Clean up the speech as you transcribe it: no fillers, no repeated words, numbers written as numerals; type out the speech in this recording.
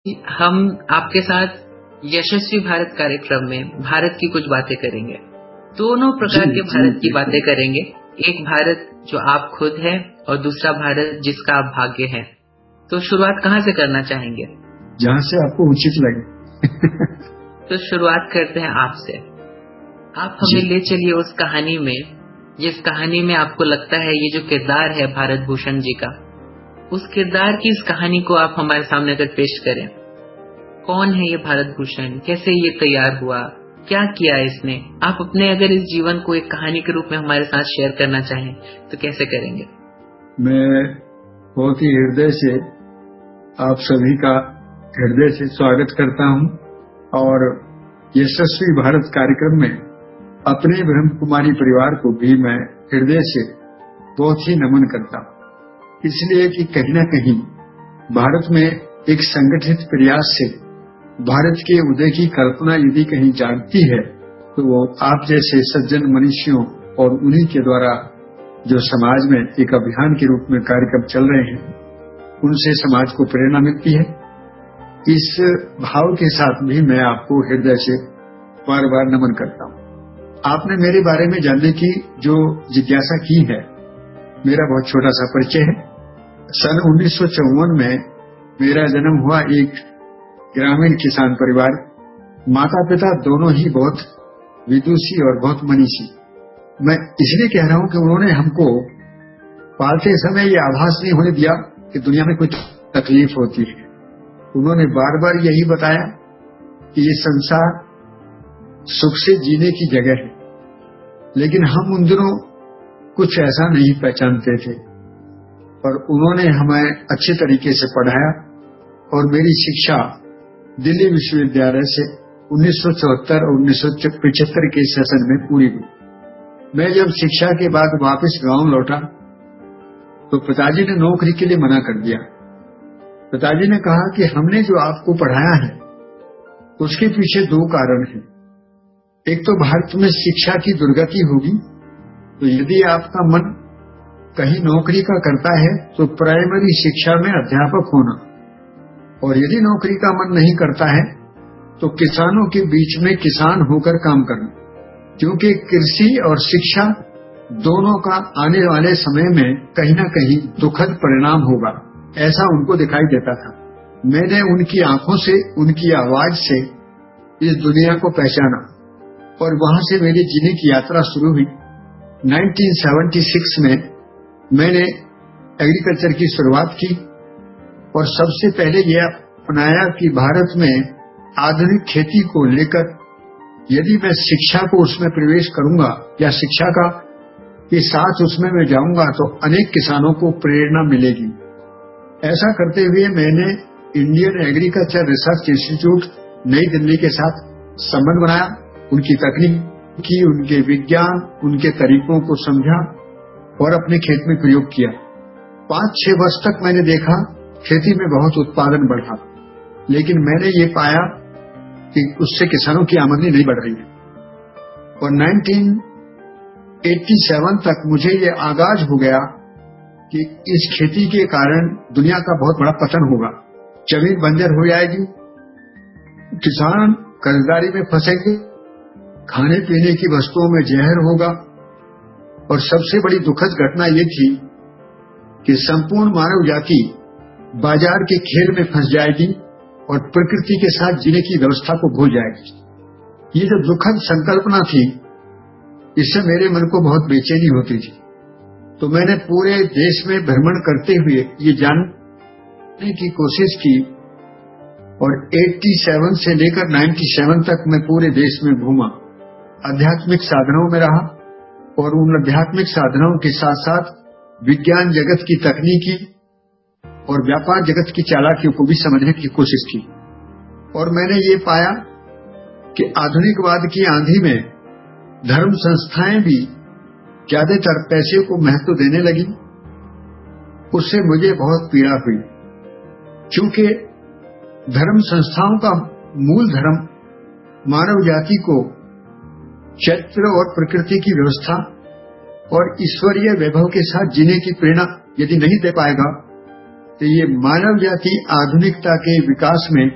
हम आपके साथ यशस्वी भारत कार्यक्रम में भारत की कुछ बातें करेंगे। दोनों प्रकार के भारत की बातें करेंगे। एक भारत जो आप खुद हैं और दूसरा भारत जिसका आप भाग्य है। तो शुरुआत कहाँ से करना चाहेंगे? जहाँ से आपको उचित लगे। तो शुरुआत करते हैं आपसे। आप हमें ले चलिए उस कहानी में जिस कहानी में आपको लगता है ये जो किरदार है भारत भूषण जी का, उस किरदार की इस कहानी को आप हमारे सामने अगर पेश करें। कौन है ये भारत भूषण? कैसे ये तैयार हुआ? क्या किया इसने? आप अपने अगर इस जीवन को एक कहानी के रूप में हमारे साथ शेयर करना चाहें तो कैसे करेंगे? मैं बहुत ही हृदय से आप सभी का हृदय से स्वागत करता हूं और यशस्वी भारत कार्यक्रम में अपने ब्रह्म कुमारी परिवार को भी मैं हृदय से बहुत ही नमन करता हूं। इसलिए कि कहीं न कहीं भारत में एक संगठित प्रयास से भारत के उदय की कल्पना यदि कहीं जागती है तो वो आप जैसे सज्जन मनुष्यों और उन्हीं के द्वारा जो समाज में एक अभियान के रूप में कार्यक्रम चल रहे हैं, उनसे समाज को प्रेरणा मिलती है। इस भाव के साथ भी मैं आपको हृदय से बार बार नमन करता हूं। आपने मेरे बारे में जानने की जो जिज्ञासा की है, मेरा बहुत छोटा सा परिचय है। सन 1954 में मेरा जन्म हुआ एक ग्रामीण किसान परिवार। माता पिता दोनों ही बहुत विदुषी और बहुत मनीषी। मैं इसलिए कह रहा हूं कि उन्होंने हमको पालते समय ये आभास नहीं होने दिया कि दुनिया में कोई तकलीफ होती है। उन्होंने बार बार यही बताया कि ये संसार सुख से जीने की जगह है। लेकिन हम उन दिनों कुछ ऐसा नहीं पहचानते थे और उन्होंने हमें अच्छे तरीके से पढ़ाया और मेरी शिक्षा दिल्ली विश्वविद्यालय से 1974 और 1975 के सेशन में पूरी हुई। मैं जब शिक्षा के बाद वापस गांव लौटा तो पिताजी ने नौकरी के लिए मना कर दिया। पिताजी ने कहा कि हमने जो आपको पढ़ाया है उसके पीछे दो कारण हैं। एक तो भारत में शिक्षा की दुर्गति होगी, तो यदि आपका मन कहीं नौकरी का करता है तो प्राइमरी शिक्षा में अध्यापक होना, और यदि नौकरी का मन नहीं करता है तो किसानों के बीच में किसान होकर काम करना, क्योंकि कृषि और शिक्षा दोनों का आने वाले समय में कहीं न कहीं दुखद परिणाम होगा, ऐसा उनको दिखाई देता था। मैंने उनकी आंखों से, उनकी आवाज से इस दुनिया को पहचाना और वहां से मेरी जीने की यात्रा शुरू हुई। 1976 में मैंने एग्रीकल्चर की शुरुआत की और सबसे पहले यह अपनाया कि भारत में आधुनिक खेती को लेकर यदि मैं शिक्षा को उसमें प्रवेश करूंगा या शिक्षा का के साथ उसमें मैं जाऊंगा तो अनेक किसानों को प्रेरणा मिलेगी। ऐसा करते हुए मैंने इंडियन एग्रीकल्चर रिसर्च इंस्टीट्यूट नई दिल्ली के साथ संबंध बनाया, उनकी तकनीकी, उनके विज्ञान, उनके तरीकों को समझा और अपने खेत में प्रयोग किया। 5-6 वर्ष तक मैंने देखा खेती में बहुत उत्पादन बढ़ा, लेकिन मैंने ये पाया कि उससे किसानों की आमदनी नहीं बढ़ रही है। और 1987 तक मुझे ये आगाज हो गया कि इस खेती के कारण दुनिया का बहुत बड़ा पतन होगा। जमीन बंजर हो जाएगी, किसान कर्जदारी में फंसेंगे, खाने पीने की वस्तुओं में जहर होगा और सबसे बड़ी दुखद घटना ये थी कि संपूर्ण मानव जाति बाजार के खेल में फंस जाएगी और प्रकृति के साथ जीने की व्यवस्था को भूल जाएगी। ये जो दुखद संकल्पना थी, इससे मेरे मन को बहुत बेचैनी होती थी। तो मैंने पूरे देश में भ्रमण करते हुए ये जानने की कोशिश की और 87 से लेकर 97 तक मैं पूरे देश में घूमा, आध्यात्मिक साधनों में रहा और उन आध्यात्मिक साधनों के साथ साथ विज्ञान जगत की तकनीकी और व्यापार जगत की चालाकियों को भी समझने की कोशिश की। और मैंने ये पाया कि आधुनिकवाद की आंधी में धर्म संस्थाएं भी ज्यादातर पैसे को महत्व देने लगी। उससे मुझे बहुत पीड़ा हुई, क्योंकि धर्म संस्थाओं का मूल धर्म मानव जाति को चरित्र और प्रकृति की व्यवस्था और ईश्वरीय वैभव के साथ जीने की प्रेरणा यदि नहीं दे पाएगा तो ये मानव जाति आधुनिकता के विकास में